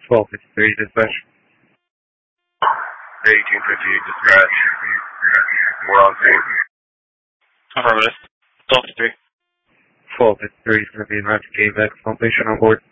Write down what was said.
1253 dispatch. 1858 dispatch. We're on scene. Affirmative. 1253. 1253 is going to be an RTK back phone patient on board.